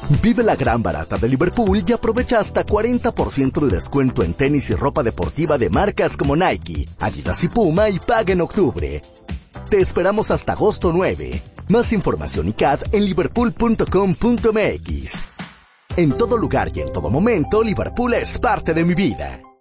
Vive la gran barata de Liverpool y aprovecha hasta 40% de descuento en tenis y ropa deportiva de marcas como Nike, Adidas y Puma y paga en octubre. Te esperamos hasta agosto 9. Más información y CAD en liverpool.com.mx. En todo lugar y en todo momento, Liverpool es parte de mi vida.